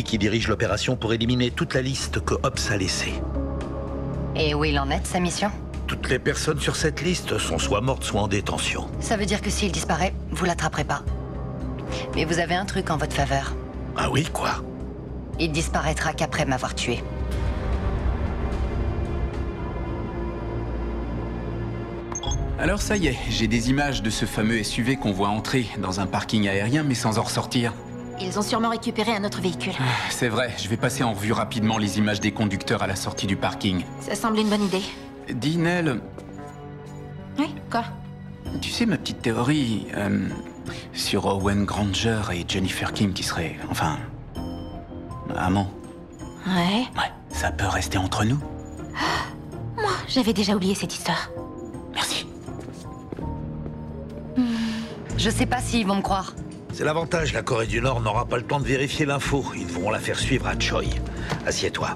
qui dirige l'opération pour éliminer toute la liste que Hobbs a laissée. Et où il en est de sa mission? Toutes les personnes sur cette liste sont soit mortes, soit en détention. Ça veut dire que s'il disparaît, vous l'attraperez pas. Mais vous avez un truc en votre faveur. Ah oui, quoi? Il disparaîtra qu'après m'avoir tué. Alors ça y est, j'ai des images de ce fameux SUV qu'on voit entrer dans un parking aérien mais sans en ressortir. Ils ont sûrement récupéré un autre véhicule. C'est vrai, je vais passer en revue rapidement les images des conducteurs à la sortie du parking. Ça semble une bonne idée. Dis, Nell, Oui, quoi? tu sais ma petite théorie sur Owen Granger et Jennifer Kim qui seraient, enfin, amants. Ouais. Ouais, ça peut rester entre nous? Moi, j'avais déjà oublié cette histoire. Merci. Je sais pas s'ils vont me croire. C'est l'avantage, la Corée du Nord n'aura pas le temps de vérifier l'info. Ils devront la faire suivre à Choi. Assieds-toi.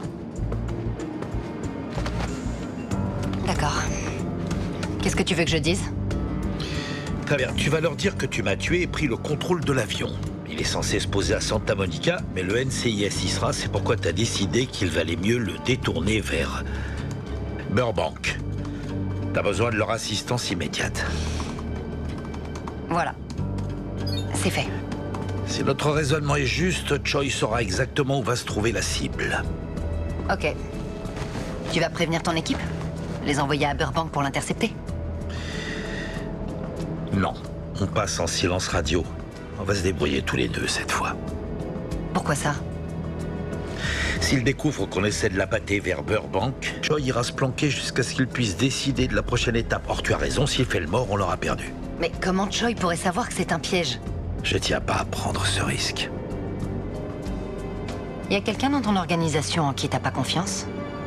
D'accord. Qu'est-ce que tu veux que je dise? Très bien, tu vas leur dire que tu m'as tué et pris le contrôle de l'avion. Il est censé se poser à Santa Monica, mais le NCIS y sera, c'est pourquoi t'as décidé qu'il valait mieux le détourner vers Burbank. T'as besoin de leur assistance immédiate. Voilà. C'est fait. Si notre raisonnement est juste, Choi saura exactement où va se trouver la cible. Ok. Tu vas prévenir ton équipe? Les envoyer à Burbank pour l'intercepter? Non, on passe en silence radio. On va se débrouiller tous les deux cette fois. Pourquoi ça? S'il découvre qu'on essaie de l'appâter vers Burbank, Choi ira se planquer jusqu'à ce qu'il puisse décider de la prochaine étape. Or, tu as raison, s'il fait le mort, on l'aura perdu. Mais comment Choi pourrait savoir que c'est un piège? Je tiens pas à prendre ce risque. Y a quelqu'un dans ton organisation en qui t'as pas confiance?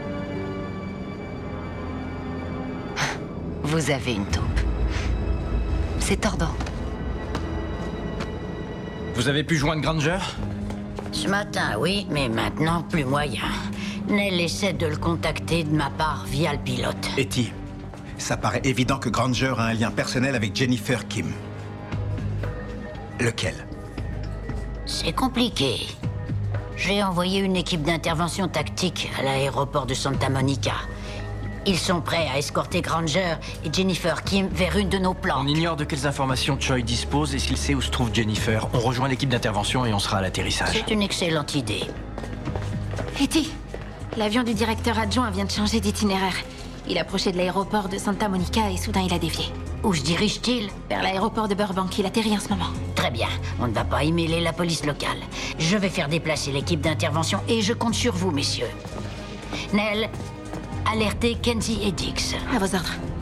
Vous avez une taupe. C'est tordant. Vous avez pu joindre Granger? Ce matin, oui, mais maintenant, plus moyen. Nell essaie de le contacter de ma part via le pilote. Etty, ça paraît évident que Granger a un lien personnel avec Jennifer Kim. Lequel? C'est compliqué. J'ai envoyé une équipe d'intervention tactique à l'aéroport de Santa Monica. Ils sont prêts à escorter Granger et Jennifer Kim vers une de nos On planques. ignore de quelles informations Choi dispose et s'il sait où se trouve Jennifer. On rejoint l'équipe d'intervention et on sera à l'atterrissage. C'est une excellente idée. Etty, l'avion du directeur adjoint vient de changer d'itinéraire. Il approchait de l'aéroport de Santa Monica et soudain il a dévié. Où se dirige-t-il? Vers l'aéroport de Burbank, il atterrit en ce moment. Très bien, on ne va pas y mêler la police locale. Je vais faire déplacer l'équipe d'intervention et je compte sur vous, messieurs. Nell, alertez Kenzie et Dix. À vos ordres.